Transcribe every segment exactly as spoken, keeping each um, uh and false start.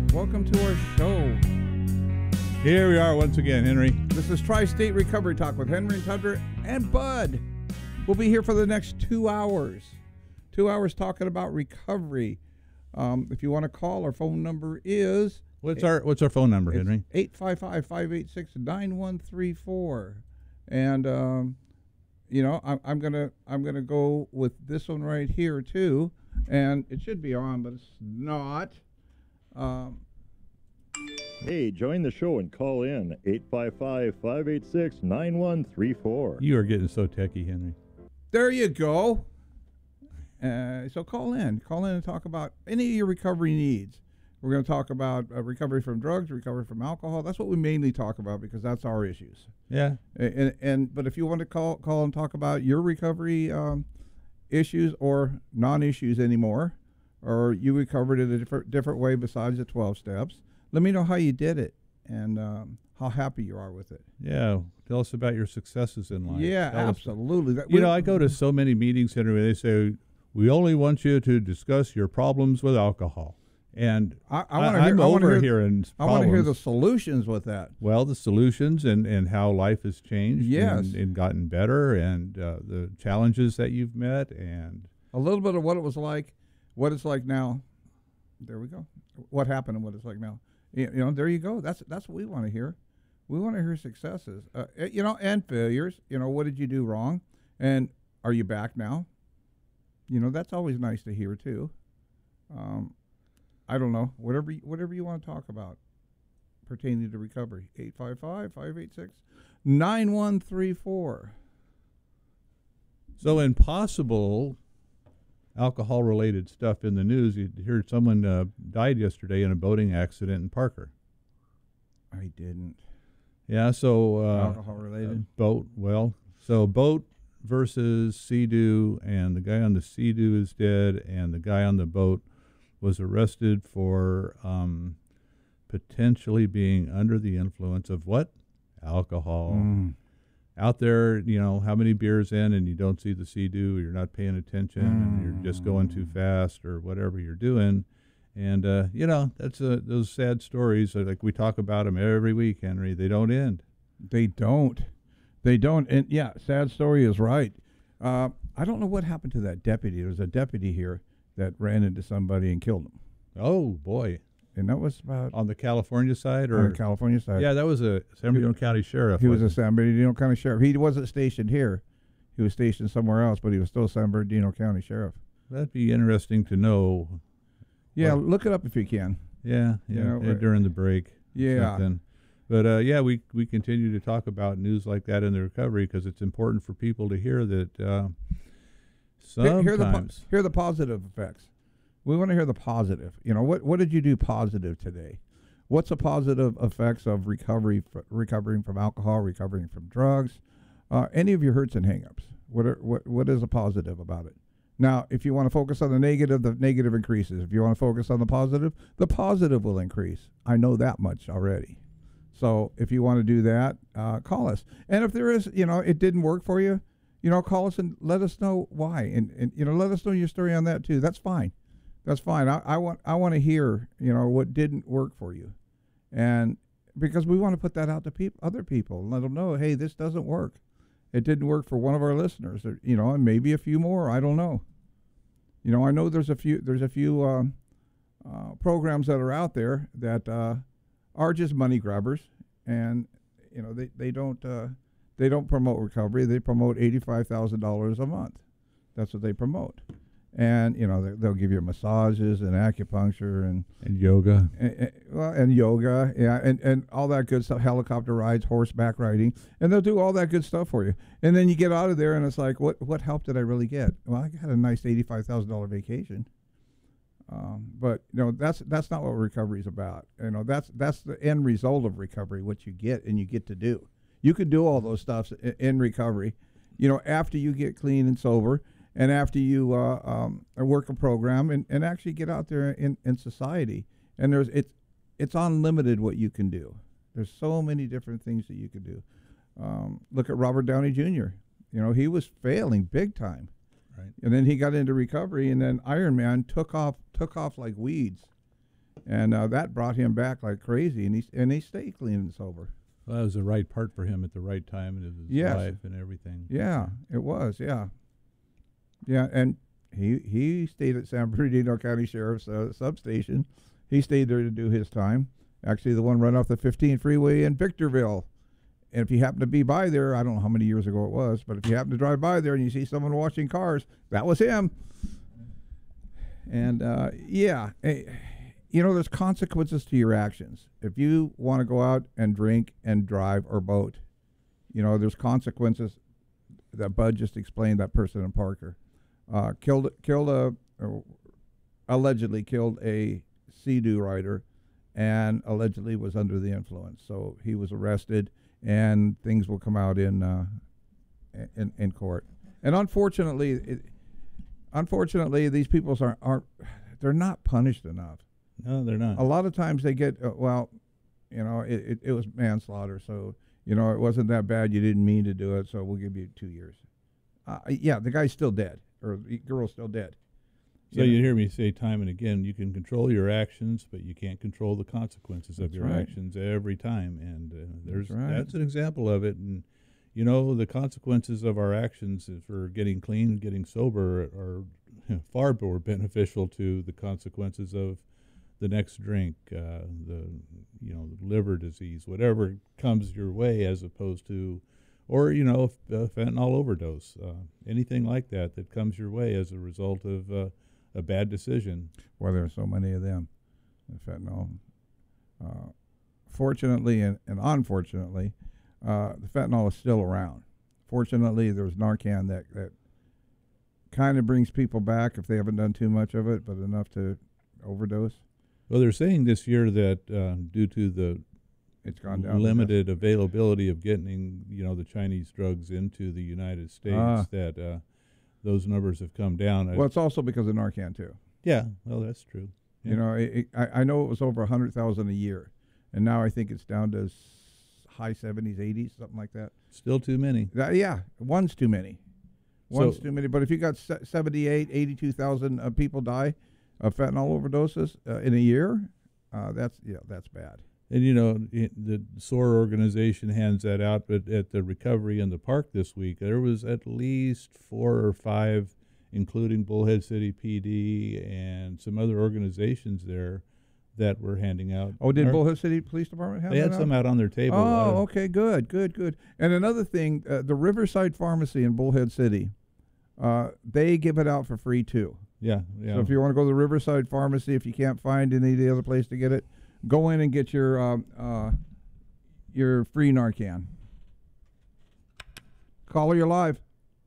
Welcome to our show. Here we are once again, Henry. This is Tri-State Recovery Talk with Henry Tundra and Bud. We'll be here for the next two hours. Two hours talking about recovery. Um, if you want to call, our phone number is... What's our What's our phone number, Henry? eight five five, five eight six, nine one three four. And, um, you know, I'm, I'm going to I'm gonna go with this one right here, too. And it should be on, but it's not. Um, Hey, join the show and call in eight five five, five eight six, nine one three four. You are getting so techie, Henry. There you go. Uh, so call in. Call in and talk about any of your recovery needs. We're going to talk about uh, recovery from drugs, recovery from alcohol. That's what we mainly talk about because that's our issues. Yeah. And, and but if you want to call call and talk about your recovery um, issues or non-issues anymore, or you recovered in a different different way besides the twelve steps, let me know how you did it and um, how happy you are with it. Yeah. Tell us about your successes in life. Yeah, Tell us- absolutely. That, You know, I go to so many meetings, Henry, where they say, we only want you to discuss your problems with alcohol. And I, I want to I'm hear. I want over to hear. hearing I want to hear the problems. solutions with that. Well, the solutions and, and how life has changed Yes. and, and gotten better and uh, the challenges that you've met and A little bit of what it was like, what it's like now. There we go. What happened and what it's like now. You, you know, there you go. That's that's what we want to hear. We want to hear successes, uh, eh, you know, and failures. You know, what did you do wrong, and are you back now? You know, that's always nice to hear too. Um, I don't know, whatever you, whatever you want to talk about pertaining to recovery. eight five five, five eight six, nine one three four. So in possible alcohol-related stuff in the news, you heard someone uh, died yesterday in a boating accident in Parker. I didn't. Yeah, so uh, Alcohol related? uh, boat. Well, so boat versus Sea-Doo, and the guy on the Sea-Doo is dead, and the guy on the boat was arrested for um, potentially being under the influence of what? Alcohol. Mm. Out there, you know, how many beers in and you don't see the Sea-Doo, you're not paying attention, and you're just going too fast or whatever you're doing. And, uh, you know, that's uh, those sad stories. uh, Like we talk about them every week, Henry. They don't end. They don't. They don't. And, yeah, sad story is right. Uh, I don't know what happened to that deputy. There was a deputy here that ran into somebody and killed him. Oh, boy. And that was about On the California side? on or the California side. Yeah, that was a San Bernardino County sheriff. He was a wasn't San Bernardino County sheriff. He wasn't stationed here. He was stationed somewhere else, but he was still San Bernardino County sheriff. he? That'd be interesting to know. Yeah, Well- look it up if you can. Yeah, You yeah, know, yeah, uh, during the break. Yeah. something. But, uh, yeah, we, we continue to talk about news like that in the recovery because it's important for people to hear that uh, Hear- Hear the, po- sometimes. hear the positive effects. We want to hear the positive. You know, what what did you do positive today? What's the positive effects of recovery, f- recovering from alcohol, recovering from drugs, uh, any of your hurts and hangups? What are, what what is a positive about it? Now, if you want to focus on the negative, the negative increases. If you want to focus on the positive, the positive will increase. I know that much already. So if you want to do that, uh, call us. And if there is, you know, it didn't work for you, you know, call us and let us know why. And, and you know, let us know your story on that too. That's fine. That's fine. I, I want I want to hear, you know, what didn't work for you. And because we want to put that out to peop- other people and let them know, hey, this doesn't work. It didn't work for one of our listeners, or, you know, and maybe a few more. I don't know. You know, I know there's a few there's a few um, uh, programs that are out there that uh, are just money grabbers, and you know they they don't uh, they don't promote recovery. They promote eighty-five thousand dollars a month. That's what they promote, and you know they, they'll give you massages and acupuncture and And yoga. and, and, well, and yoga, yeah, and, and all that good stuff, helicopter rides, horseback riding, and they'll do all that good stuff for you. And then you get out of there, and it's like, what what help did I really get? Well, I got a nice eighty-five thousand dollars vacation. Um, but you know that's that's not what recovery is about. You know that's that's the end result of recovery, what you get and you get to do. You can do all those stuffs in, in recovery, you know, after you get clean and sober, and after you uh, um, work a program and, and actually get out there in, in society. And there's it's it's unlimited what you can do. There's so many different things that you could do. Um, look at Robert Downey Junior You know, he was failing big time. Right. And then he got into recovery, and then Iron Man took off took off like weeds. and uh, that brought him back like crazy, and he and he stayed clean and sober. Well, that was the right part for him at the right time in his Yes. life and everything. Yeah, it was. Yeah, yeah, and he he stayed at San Bernardino County Sheriff's uh, substation. He stayed there to do his time. Actually, the one right off the fifteen freeway in Victorville. And if you happen to be by there, I don't know how many years ago it was, but if you happen to drive by there and you see someone washing cars, that was him. And uh, yeah, eh, you know, there's consequences to your actions. If you want to go out and drink and drive or boat, you know, there's consequences. That Bud just explained, that person in Parker. Uh, killed, killed a, uh, allegedly killed a Sea-Doo rider, and allegedly was under the influence. So he was arrested, and things will come out in uh, in, in court. And unfortunately, it, unfortunately, these people aren't, aren't they're not punished enough. No, they're not. A lot of times they get uh, well, you know, it, it, it was manslaughter, so you know it wasn't that bad. You didn't mean to do it, so we'll give you two years. Uh, yeah, the guy's still dead, or the girl's still dead. So you, you hear me say time and again, you can control your actions, but you can't control the consequences That's of your right. actions every time. And uh, there's that's, right. that's an example of it. And you know, the consequences of our actions for getting clean and getting sober are far more beneficial to the consequences of the next drink, uh, the you know liver disease, whatever comes your way, as opposed to, or you know, uh, fentanyl overdose, uh, anything like that that comes your way as a result of uh, a bad decision. Well, there are so many of them, the fentanyl. Uh, fortunately and, and unfortunately, uh, the fentanyl is still around. Fortunately, there's Narcan that, that kind of brings people back if they haven't done too much of it, but enough to overdose. Well, they're saying this year that uh, due to the It's gone down. limited availability of getting, you know, the Chinese drugs into the United States, Ah. that uh, those numbers have come down. Well, it's also because of Narcan too. Yeah, well, that's true. Yeah. You know, it, it, I, I know it was over a hundred thousand a year, and now I think it's down to s- high seventies, eighties, something like that. Still too many. That, yeah, one's too many. One's So- too many. But if you got se- seventy-eight, eighty-two thousand uh, people die of fentanyl overdoses uh, in a year, uh, that's yeah, that's bad. And, you know, it, the S O A R organization hands that out, but at the recovery in the park this week, there was at least four or five, including Bullhead City P D and some other organizations there, that were handing out. Oh, did nar- Bullhead City Police Department have They had that some out? out on their table. Oh, uh, okay, good, good, good. And another thing, uh, the Riverside Pharmacy in Bullhead City, uh, they give it out for free too. Yeah, yeah. So if you want to go to the Riverside Pharmacy, if you can't find any of the other place to get it, go in and get your um, uh, your free Narcan. Caller, you're live.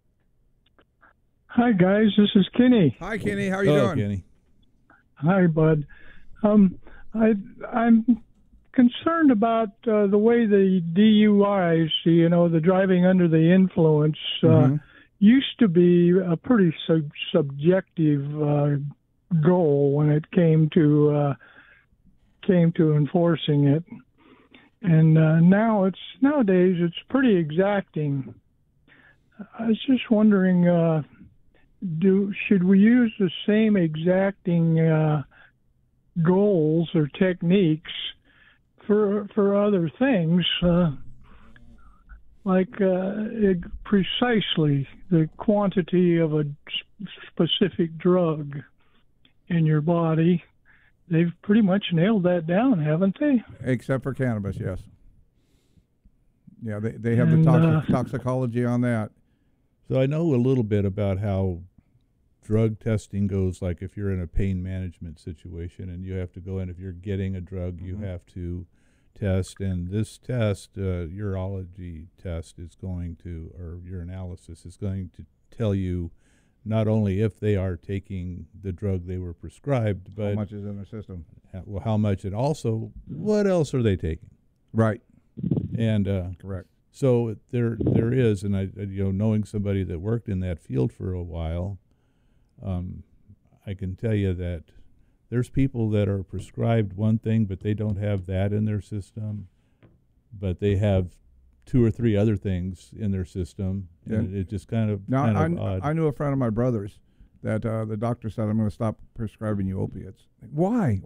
Hi guys, this is Kenny. Hi, Kenny. How are you Hello, doing? Kenny. Hi, Bud. Um, I I'm concerned about uh, the way the D U Is, you know, the driving under the influence, uh, Mhm. used to be a pretty sub- subjective uh, goal when it came to uh, came to enforcing it, and uh, now it's nowadays it's pretty exacting. I was just wondering. Uh, Do should we use the same exacting uh, goals or techniques for for other things, uh, like uh, it, precisely the quantity of a specific drug in your body? They've pretty much nailed that down, haven't they? Except for cannabis, yes. Yeah, they they have And, the toxic, uh, toxicology on that. So I know a little bit about how drug testing goes. Like if you're in a pain management situation and you have to go in, if you're getting a drug, you Mhm. have to test. And this test, uh, urology test, is going to, or your analysis is going to tell you not only if they are taking the drug they were prescribed, but How much is in their system? how, well, how much, and also what else are they taking. Right. And uh, Correct. so there, there is, and I, you know, knowing somebody that worked in that field for a while, um, I can tell you that there's people that are prescribed one thing, but they don't have that in their system, but they have two or three other things in their system, and Yeah. it, it just kind of Now, kind I, of kn- odd. I knew a friend of my brother's that uh, the doctor said, I'm going to stop prescribing you opiates. Why? Why?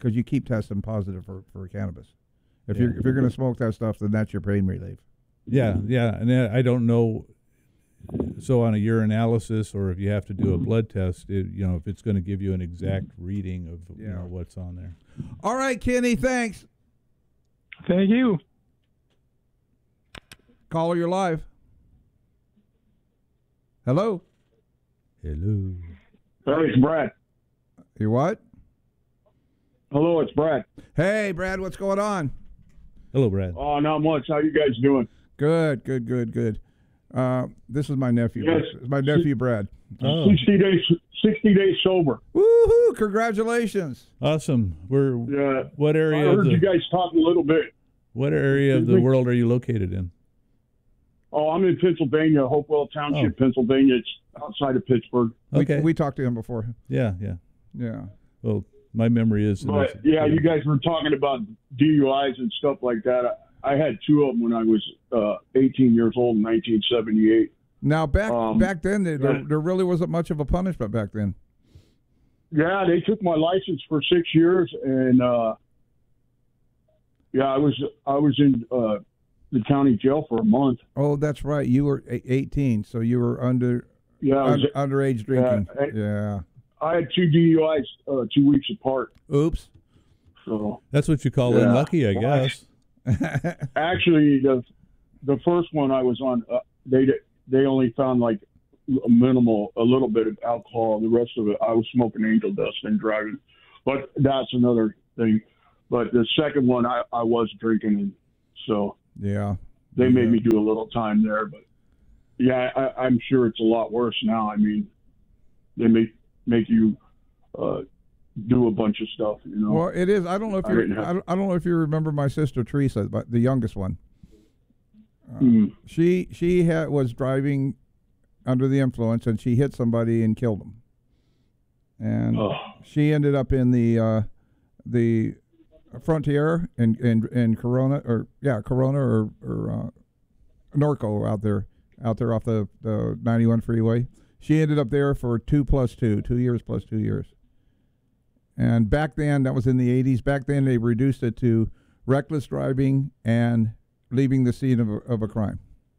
because you keep testing positive for, for cannabis. If Yeah. you're if you're going to smoke that stuff, then that's your pain relief. Yeah, yeah, and then I don't know. So on a urinalysis, or if you have to do a blood test, it, you know, if it's going to give you an exact reading of you Yeah. know what's on there. All right, Kenny, thanks. Thank you. Caller, you're live. Hello. Hello. Hey, it's Brad. You what? Hello, it's Brad. Hey, Brad, what's going on? Hello, Brad. Oh, not much. How you guys doing? Good, good, good, good. Uh, this is my nephew. Yes. This is my nephew, Brad. Oh, Sixty days, sixty days sober. Woohoo! Congratulations. awesome. We're Yeah. what I area of heard you the guys talk a little bit. what area of the world are you located in? Oh, I'm in Pennsylvania, Hopewell Township, Oh. Pennsylvania. It's outside of Pittsburgh. Okay. We, we talked to him before. yeah, yeah. Yeah. Well, my memory is. But yeah, you guys were talking about D U Is and stuff like that. I, I had two of them when I was uh, eighteen years old in nineteen seventy-eight. Now back Um, back then, there, yeah. there really wasn't much of a punishment back then. Yeah, they took my license for six years, and uh, yeah, I was I was in uh, the county jail for a month. Oh, that's right. You were a- eighteen, so you were under Yeah, I, was, un, underage drinking. I- Yeah. I had two D U Is uh, two weeks apart. Oops. So That's what you call Yeah. unlucky, I Well, guess. actually, the the first one I was on, uh, they they only found like a minimal, a little bit of alcohol. The rest of it, I was smoking angel dust and driving. But that's another thing. But the second one, I, I was drinking, and so Yeah. they made Yeah. me do a little time there. But yeah, I, I'm sure it's a lot worse now. I mean, they make make you uh, do a bunch of stuff, you know. Well, it is. I don't know if I you. didn't have- I don't, I don't know if you remember my sister Teresa, but the youngest one. Mm. She she had, was driving under the influence, and she hit somebody and killed him. And Oh. she ended up in the uh, the Frontier in, in in Corona, or yeah, Corona or or uh, Norco out there out there off the the ninety-one freeway. She ended up there for two plus two, two years plus two years. And back then, that was in the eighties. Back then, they reduced it to reckless driving and leaving the scene of a, of a crime.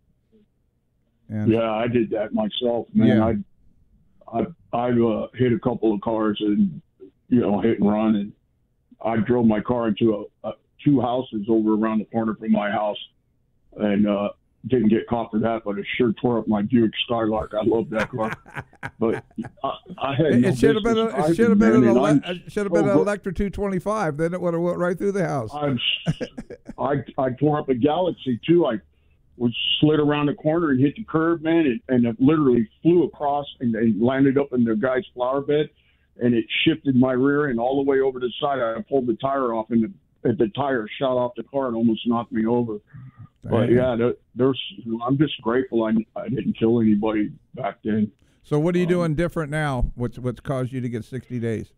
And Yeah, I did that myself, man. Yeah. I I I uh, hit a couple of cars and you know hit and run, and I drove my car into a, a two houses over around the corner from my house, and uh, didn't get caught for that, but it sure tore up my Buick Skylark. I love that car, but I, I had it, no it should have been a, business it should have driving, been an man, and ele- I'm it should have been an so- Electra two twenty-five. Then it would have went right through the house. I'm, I I tore up a Galaxy too. I was slid around the corner and hit the curb, man, and, and it literally flew across and, and landed up in the guy's flower bed, and it shifted my rear end all the way over the side. I pulled the tire off, and the, the tire shot off the car and almost knocked me over. But Dang. yeah, there, there's. I'm just grateful I, I didn't kill anybody back then. So what are you um, doing different now? What's what's caused you to get sixty days?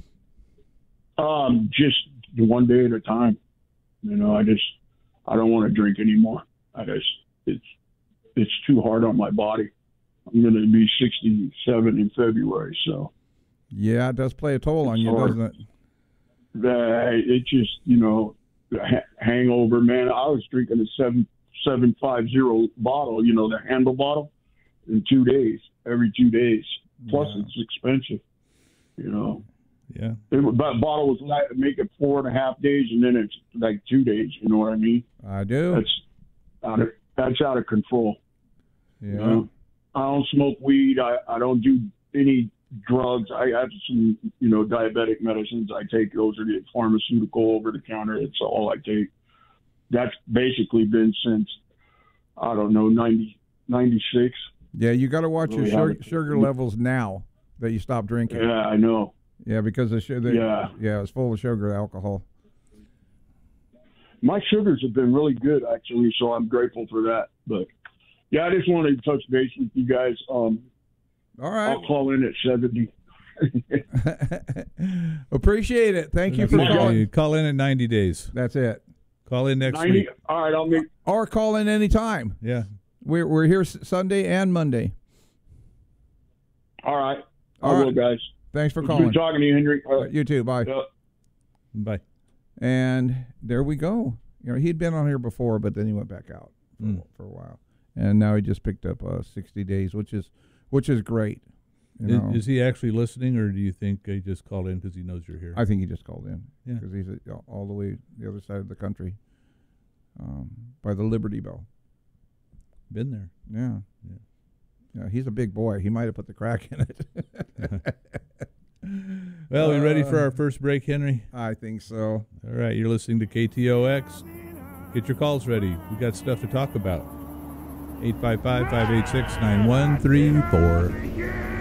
Um, just one day at a time. You know, I just I don't want to drink anymore. I just it's it's too hard on my body. I'm going to be sixty-seven in February, so Yeah, it does play a toll on It's you, hard. doesn't it? that it just you know ha- hangover, man. I was drinking a seven seven five zero bottle, you know, the handle bottle, in two days, every two days. Plus, Yeah. it's expensive, you know. Yeah. It, that bottle was like make it four and a half days, and then it's like two days. You know what I mean? I do. That's out of that's out of control. yeah. You know? I don't smoke weed. I, I don't do any drugs. I have some, you know, diabetic medicines I take. Those are the pharmaceutical over the counter. It's all I take. That's basically been since, I don't know, ninety, ninety-six. Yeah, you got to watch Really your sugar, haven't. sugar levels now that you stop drinking. Yeah, I know. Yeah, because the sugar. Yeah. yeah, it's full of sugar, alcohol. My sugars have been really good, actually, so I'm grateful for that. But, yeah, I just wanted to touch base with you guys. Um, All right. I'll call in at seventy. Appreciate it. Thank you for Okay, calling. call in at ninety days. That's it. Call in next ninety. week. All right, I'll make. Or call in anytime. Yeah. We're we're here s- Sunday and Monday. All right. I All will, right. guys. Thanks for It's calling. good talking to you, Henry. Uh, You too. Bye. yeah. Bye. And there we go. You know, he'd been on here before, but then he went back out for, Mm. for a while, and now he just picked up uh, sixty days, which is which is great. You know? Is, is he actually listening, or do you think he just called in because he knows you're here? I think he just called in Yeah. because he's uh, all the way the other side of the country, um, by the Liberty Bell. Been there. Yeah. Yeah. Yeah, he's a big boy. He might have put the crack in it. Well, we ready for Uh, our first break, Henry? I think so. All right, you're listening to K T O X. Get your calls ready. We got stuff to talk about. eight five five, five eight six, nine one three four.